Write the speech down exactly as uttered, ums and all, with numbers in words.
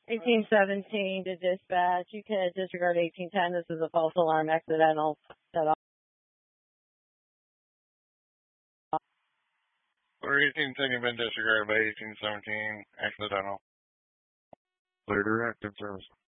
eighteen seventeen to dispatch. You can disregard eighteen ten. This is a false alarm accidental set off. Or eighteen ten, you've been disregarded by eighteen seventeen accidental. Clear direct in service.